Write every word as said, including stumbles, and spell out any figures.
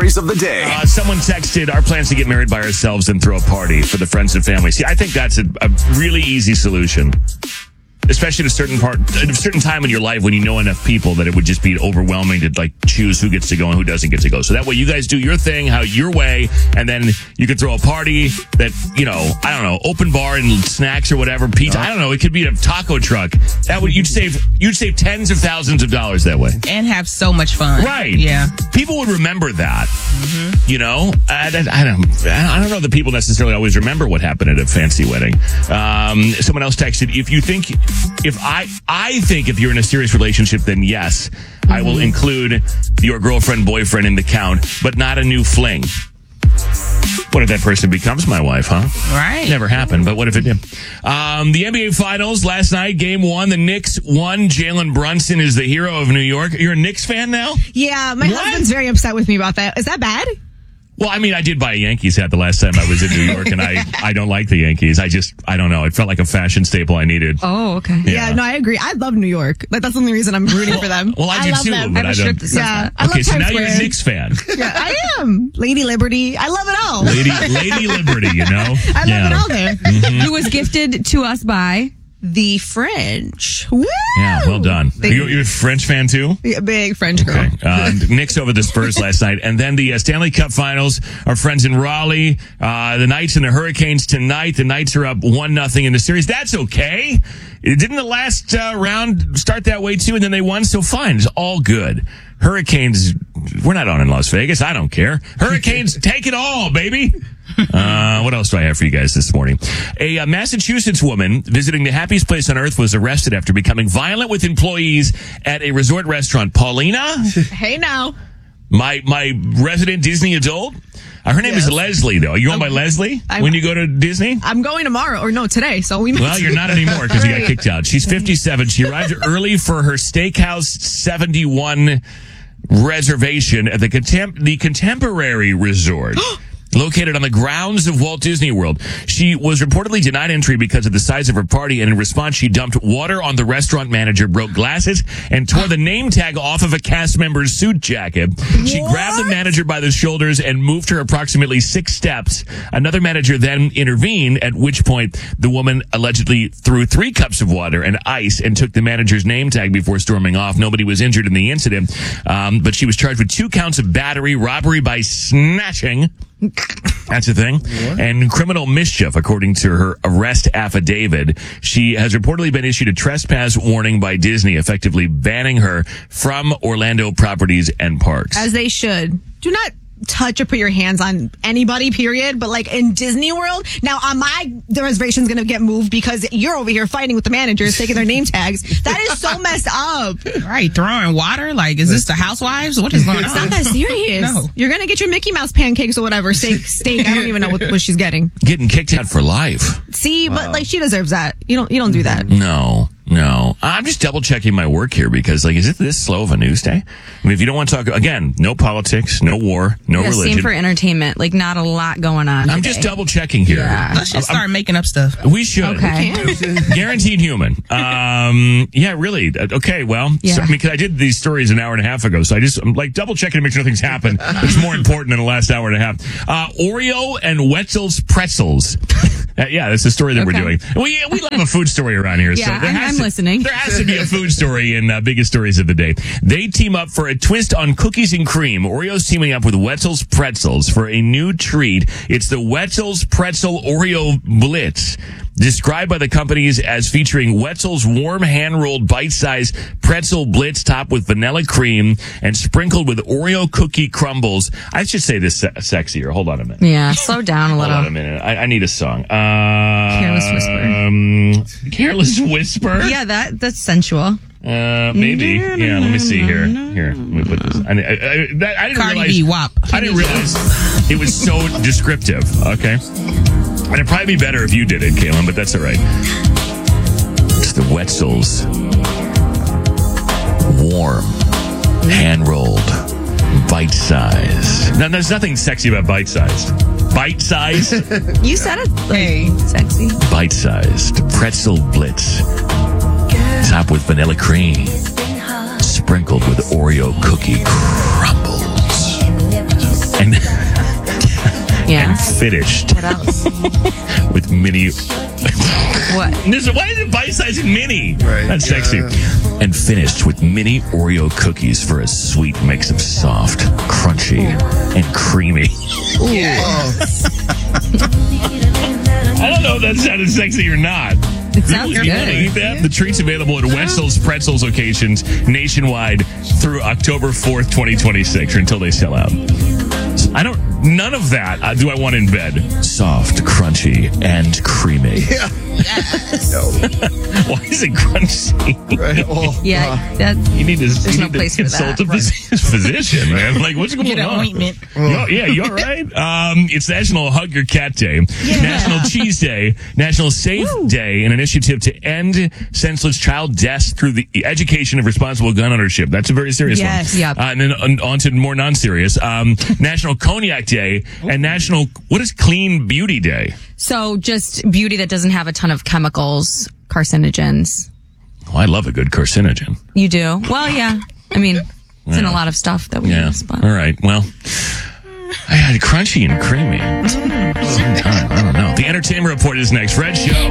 stories of the day. Uh, someone texted, our plans to get married by ourselves and throw a party for the friends and family. See, I think that's a, a really easy solution. Especially at a certain part, at a certain time in your life when you know enough people that it would just be overwhelming to like choose who gets to go and who doesn't get to go. So that way you guys do your thing, how your way, and then you can throw a party that, you know, I don't know, open bar and snacks or whatever, pizza. I don't know. It could be a taco truck. That would, you'd save, you'd save tens of thousands of dollars that way. And have so much fun. Right. Yeah. People would remember that. Mm-hmm. You know, I, I, I don't, I don't know that people necessarily always remember what happened at a fancy wedding. Um, someone else texted, if you think, If I, I think if you're in a serious relationship, then yes, mm-hmm. I will include your girlfriend, boyfriend in the count, but not a new fling. What if that person becomes my wife, huh? Right. Never happened, but what if it did? Um, the N B A Finals last night, game one, the Knicks won. Jalen Brunson is the hero of New York. You're a Knicks fan now? Yeah, my What? husband's very upset with me about that. Is that bad? Well, I mean, I did buy a Yankees hat the last time I was in New York, and I, I don't like the Yankees. I just, I don't know. It felt like a fashion staple I needed. Oh, okay. Yeah, yeah no, I agree. I love New York. Like, that's the only reason I'm rooting for them. Well, I, I do love too, them. but I, I don't. Yeah, I okay, love so Times now you're a Square. Knicks fan. Yeah, I am. Lady Liberty. I love it all. Lady, Lady Liberty, you know? I love yeah. it all there. Mm-hmm. Who was gifted to us by the French. Woo! Yeah, well done. They, you, you're a French fan too? Yeah, big French girl. Okay. Uh, Knicks over the Spurs last night. And then the uh, Stanley Cup Finals. Our friends in Raleigh. Uh, the Knights and the Hurricanes tonight. The Knights are up one nothing in the series. That's okay. It didn't the last uh, round start that way too, and then they won, so fine. It's all good. Hurricanes, we're not on in Las Vegas. I don't care. Hurricanes, take it all, baby. Uh, what else do I have for you guys this morning? A uh, Massachusetts woman visiting the happiest place on earth was arrested after becoming violent with employees at a resort restaurant. Paulina? Hey now. My, my resident Disney adult? Uh, her name Yes. is Leslie, though. Are you going by Leslie I'm- when you go to Disney? I'm going tomorrow, or no, today, so we Well, you're not anymore because you got Right. kicked out. She's fifty-seven. She arrived early for her Steakhouse seventy-one reservation at the contem- the Contemporary Resort. Located on the grounds of Walt Disney World. She was reportedly denied entry because of the size of her party, and in response, she dumped water on the restaurant manager, broke glasses, and tore the name tag off of a cast member's suit jacket. She grabbed the manager by the shoulders and moved her approximately six steps. Another manager then intervened, at which point the woman allegedly threw three cups of water and ice and took the manager's name tag before storming off. Nobody was injured in the incident, um, but she was charged with two counts of battery, robbery by snatching. That's the thing. What? And criminal mischief, according to her arrest affidavit. She has reportedly been issued a trespass warning by Disney, effectively banning her from Orlando properties and parks. As they should. Do not touch or put your hands on anybody, period. But like in Disney World, now on my, the reservation's going to get moved because you're over here fighting with the managers, taking their name tags. That is so messed up. Right, throwing water? Like, is this the Housewives? What is going on? It's not that serious. No. You're going to get your Mickey Mouse pancakes or whatever, steak, steak. I don't even know what, what she's getting. Getting kicked out for life. See, but like she deserves that. You don't, you don't do that. No. No, I'm just double checking my work here because, like, is it this slow of a news day? I mean, if you don't want to talk, again, no politics, no war, no yeah, religion. same for entertainment. Like, not a lot going on. I'm today. just double checking here. Yeah. Let's just start I'm, making up stuff. We should. Okay. Guaranteed human. Um, yeah, really. Okay, well, yeah. so, I mean, because I did these stories an hour and a half ago, so I just, I'm like double checking to make sure nothing's happened. It's more important than the last hour and a half. Uh, Oreo and Wetzel's Pretzels. Uh, yeah, that's the story that okay. we're doing. We we love a food story around here. Yeah, so there I'm, has I'm to, listening. There has to be a food story in uh, Biggest Stories of the Day. They team up for a twist on cookies and cream. Oreo's teaming up with Wetzel's Pretzels for a new treat. It's the Wetzel's Pretzel Oreo Blitz. Described by the companies as featuring Wetzel's warm hand-rolled bite-sized pretzel blitz topped with vanilla cream and sprinkled with Oreo cookie crumbles. I should say this se- sexier. Hold on a minute. Yeah, slow down a little. Hold on a minute. I, I need a song. Uh, Careless Whisper. Um, Careless Whisper? Yeah, that that's sensual. Uh, maybe. Yeah, let me see here. Here, let me put this. I, I, I, that, I didn't Cardi realize. B, W A P. I didn't realize it was so descriptive. Okay. And it'd probably be better if you did it, Kaylin, but that's all right. It's the Wetzel's warm, hand-rolled, bite-sized. Now, there's nothing sexy about bite-sized. Bite-sized? You said it like Hey. sexy. Bite-sized pretzel blitz. Topped with vanilla cream. Sprinkled with Oreo cookie crumbles. And Yeah. and finished What else? with mini. What? This- Why is it bite-sized and mini? Right, That's sexy. yeah. And finished with mini Oreo cookies for a sweet mix of soft, crunchy, and creamy. I don't know if that sounded sexy or not. It sounds You want to eat good. that? The treat's available at Wetzel's Pretzels locations nationwide through October fourth, twenty twenty-six, or until they sell out. I don't, none of that uh, do I want in bed. Soft, crunchy, and creamy. Yeah. Why is it crunchy? Right. Oh, Yeah, that, You need to, There's you no need to place for consult that. a phys- physician, man. Like, what's going Get an on? ointment. You- yeah, you all right? Um, it's National Hug Your Cat Day, National Cheese Day, National Safe Day, an initiative to end senseless child deaths through the education of responsible gun ownership. That's a very serious Yes. one. Yep. Uh, and then on, on to more non-serious. Um, National Cognac Day and National, what is Clean Beauty Day? so just beauty that doesn't have a ton of chemicals, carcinogens. Oh, I love a good carcinogen. You do? Well, yeah. I mean, it's in a lot of stuff that we Yeah. use. But. All right. Well, I had crunchy and creamy at the same time. I don't know. The Entertainment Report is next. Red Show.